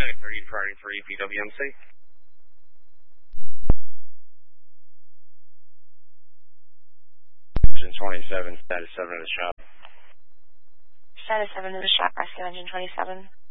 930 departing for EPWMC. Engine 27, status 7 of the shop. Status 7 of the shop, rescue engine 27.